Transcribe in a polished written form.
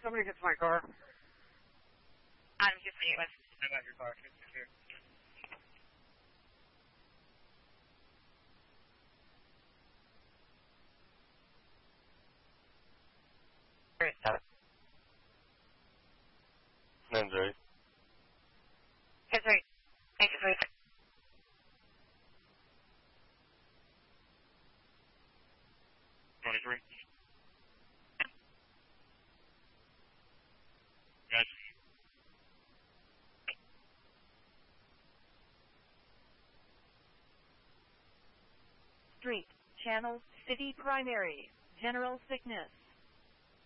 Somebody gets my car. I'm just saying it was. I got your car. Here. Name's right. That's right. Thank you, please. Guys. Street, Channel, City Primary, General Sickness.